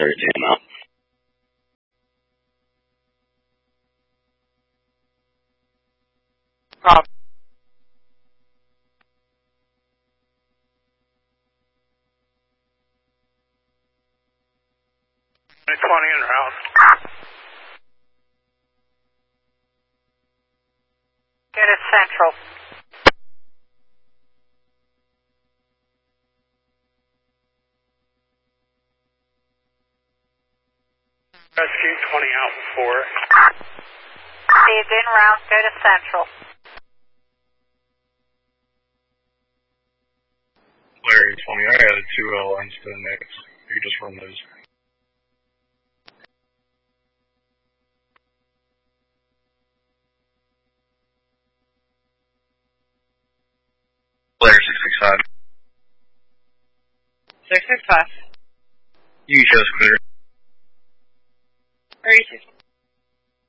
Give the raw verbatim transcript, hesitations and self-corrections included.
Larry T M out. Um, twenty en route. Get it central. Rescue twenty out before. Steve en route, go to central. Larry twenty, I added two L lines to the mix. You can just run those. Larry six six five. six six five. You show us clear. thirty-six.